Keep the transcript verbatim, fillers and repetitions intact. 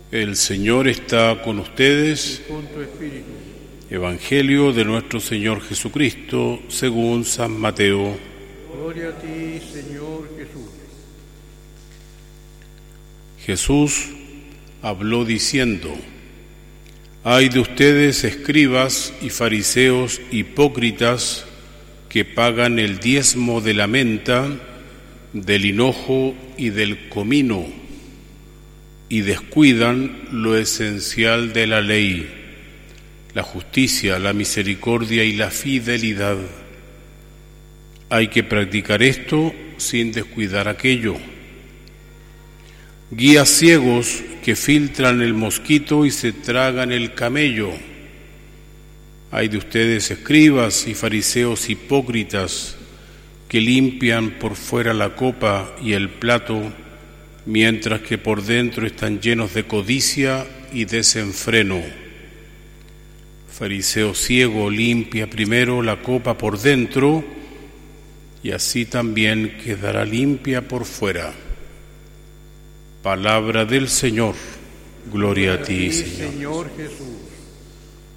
El Señor está con ustedes. Y con tu espíritu. Evangelio de nuestro Señor Jesucristo según San Mateo. Gloria a ti, Señor Jesús. Jesús habló diciendo: Ay de ustedes, escribas y fariseos hipócritas, que pagan el diezmo de la menta, del hinojo y del comino, y descuidan lo esencial de la ley, la justicia, la misericordia y la fidelidad. Hay que practicar esto sin descuidar aquello. Guías ciegos que filtran el mosquito y se tragan el camello. Hay de ustedes, escribas y fariseos hipócritas, que limpian por fuera la copa y el plato, mientras que por dentro están llenos de codicia y desenfreno. Fariseo ciego, limpia primero la copa por dentro, y así también quedará limpia por fuera. Palabra del Señor. Gloria a ti, Señor. Señor Jesús.